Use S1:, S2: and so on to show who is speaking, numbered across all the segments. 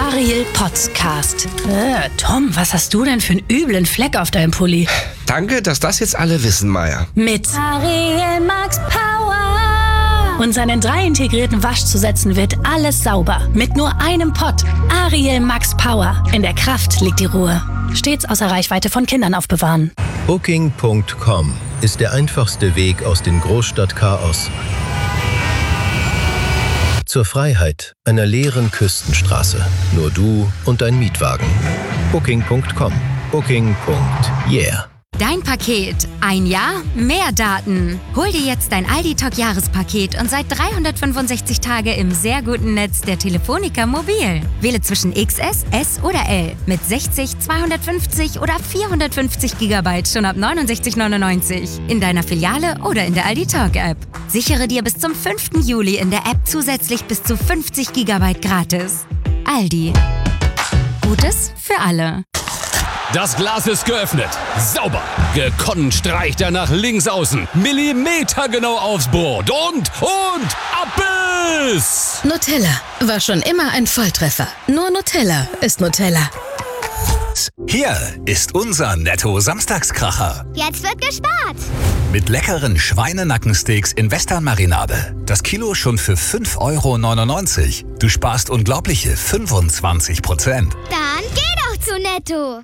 S1: Ariel Podcast. Tom, was hast du denn für einen üblen Fleck auf deinem Pulli?
S2: Danke, dass das jetzt alle wissen, Maya.
S1: Mit
S3: Ariel Max Power.
S1: Und seinen 3 integrierten Waschzusätzen wird alles sauber. Mit nur einem Pott. Ariel Max Power. In der Kraft liegt die Ruhe. Stets außer Reichweite von Kindern aufbewahren.
S4: Booking.com ist der einfachste Weg aus dem Großstadtchaos zur Freiheit einer leeren Küstenstraße. Nur du und dein Mietwagen. Booking.com. Booking.yeah.
S5: Dein Paket. Ein Jahr, mehr Daten. Hol dir jetzt dein Aldi Talk Jahrespaket und sei 365 Tage im sehr guten Netz der Telefonica Mobil. Wähle zwischen XS, S oder L mit 60, 250 oder 450 GB schon ab 69,99 in deiner Filiale oder in der Aldi Talk App. Sichere dir bis zum 5. Juli in der App zusätzlich bis zu 50 GB gratis. Aldi. Gutes für alle.
S6: Das Glas ist geöffnet. Sauber. Gekonnt streicht er nach links außen. Millimetergenau aufs Board. Und Abbiss!
S1: Nutella war schon immer ein Volltreffer. Nur Nutella ist Nutella.
S7: Hier ist unser Netto-Samstagskracher.
S3: Jetzt wird gespart.
S7: Mit leckeren Schweinenackensteaks in Western-Marinade. Das Kilo schon für 5,99 €. Du sparst unglaubliche 25%.
S3: Dann geh doch zu Netto.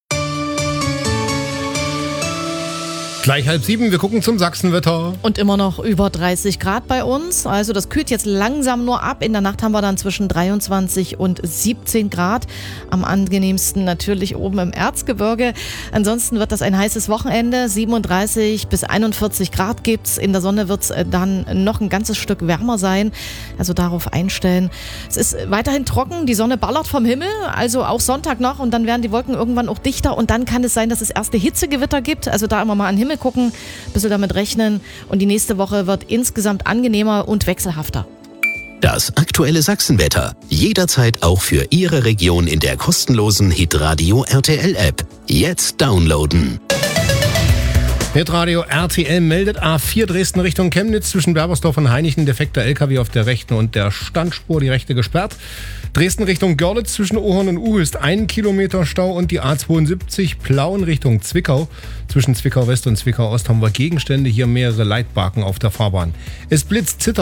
S8: Gleich 6:30, wir gucken zum Sachsenwetter.
S9: Und immer noch über 30 Grad bei uns. Also das kühlt jetzt langsam nur ab. In der Nacht haben wir dann zwischen 23 und 17 Grad. Am angenehmsten natürlich oben im Erzgebirge. Ansonsten wird das ein heißes Wochenende. 37 bis 41 Grad gibt's. In der Sonne wird's dann noch ein ganzes Stück wärmer sein. Also darauf einstellen. Es ist weiterhin trocken. Die Sonne ballert vom Himmel. Also auch Sonntag noch. Und dann werden die Wolken irgendwann auch dichter. Und dann kann es sein, dass es erste Hitzegewitter gibt. Also da immer mal an den Himmel gucken, ein bisschen damit rechnen und die nächste Woche wird insgesamt angenehmer und wechselhafter.
S10: Das aktuelle Sachsenwetter. Jederzeit auch für Ihre Region in der kostenlosen Hitradio RTL App. Jetzt downloaden.
S8: Hitradio RTL meldet A4 Dresden Richtung Chemnitz zwischen Berbersdorf und Hainichen. Defekter LKW auf der rechten und der Standspur, die rechte gesperrt. Dresden Richtung Görlitz zwischen Ohorn und Uhülst 1 Kilometer Stau und die A72 Plauen Richtung Zwickau. Zwischen Zwickau West und Zwickau Ost haben wir Gegenstände, hier mehrere Leitbarken auf der Fahrbahn. Es blitzt, zittert.